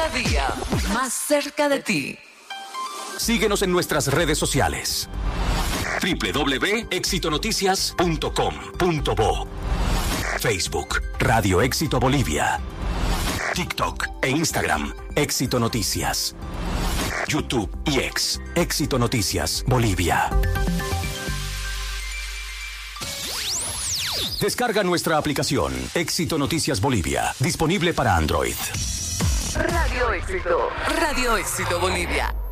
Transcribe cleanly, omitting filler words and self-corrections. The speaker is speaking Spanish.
Cada día más cerca de ti. Síguenos en nuestras redes sociales. www.exitonoticias.com.bo, Facebook, Radio Éxito Bolivia, TikTok e Instagram, Éxito Noticias, YouTube y X, Éxito Noticias Bolivia. Descarga nuestra aplicación, Éxito Noticias Bolivia, disponible para Android. Radio Éxito Bolivia.